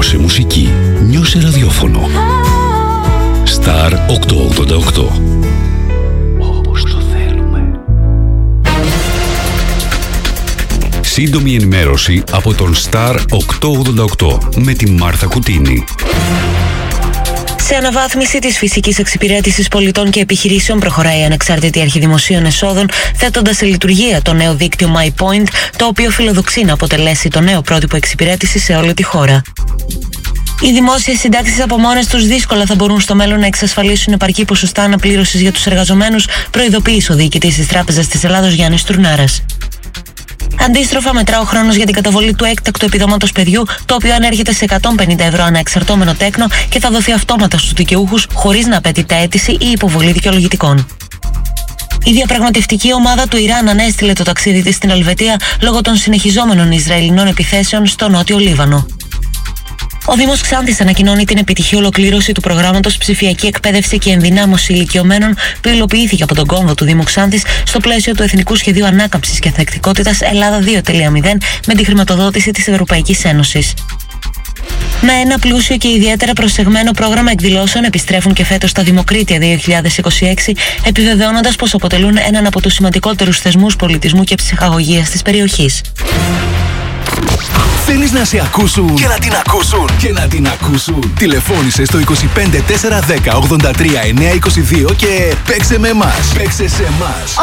Άκουσε μουσική. Νιώσε ραδιόφωνο. Star 888. Όπως το θέλουμε. Σύντομη ενημέρωση από τον Star 888 με τη Μάρθα Κουτίνη. Σε αναβάθμιση της φυσικής εξυπηρέτησης πολιτών και επιχειρήσεων προχωράει η Ανεξάρτητη Αρχή Δημοσίων Εσόδων, θέτοντας σε λειτουργία το νέο δίκτυο MyPoint, το οποίο φιλοδοξεί να αποτελέσει το νέο πρότυπο εξυπηρέτησης σε όλη τη χώρα. Οι δημόσιες συντάξεις από μόνες τους δύσκολα θα μπορούν στο μέλλον να εξασφαλίσουν επαρκή ποσοστά αναπλήρωσης για τους εργαζομένους, προειδοποίησε ο διοικητής της Τράπεζας της Ελλάδος Γιάννης Τουρνάρας. Αντίστροφα, μετρά ο χρόνος για την καταβολή του έκτακτου επιδόματος παιδιού, το οποίο ανέρχεται σε 150 ευρώ ανά εξαρτώμενο τέκνο και θα δοθεί αυτόματα στους δικαιούχους, χωρίς να απαιτείται αίτηση ή υποβολή δικαιολογητικών. Η διαπραγματευτική ομάδα του Ιράν ανέστηλε το ταξίδι της στην Ελβετία λόγω των συνεχιζόμενων Ισραηλινών επιθέσεων στο νότιο Λίβανο. Ο Δήμος Ξάνθης ανακοινώνει την επιτυχή ολοκλήρωση του προγράμματος Ψηφιακή Εκπαίδευση και Ενδυνάμωση Ηλικιωμένων που υλοποιήθηκε από τον κόμβο του Δήμου Ξάνθης στο πλαίσιο του Εθνικού Σχεδίου Ανάκαμψης και Ανθεκτικότητας Ελλάδα 2.0 με τη χρηματοδότηση της Ευρωπαϊκής Ένωσης. Με ένα πλούσιο και ιδιαίτερα προσεγμένο πρόγραμμα εκδηλώσεων επιστρέφουν και φέτος τα Δημοκρίτια 2026, επιβεβαιώνοντας πως αποτελούν έναν από τους σημαντικότερους θεσμούς πολιτισμού και ψυχαγωγίας της περιοχής. Θέλεις να σε ακούσουν και να την ακούσουν και να την ακούσουν? Τηλεφώνησε στο 25 410 83 922 και παίξε με εμάς. Παίξε σε εμάς.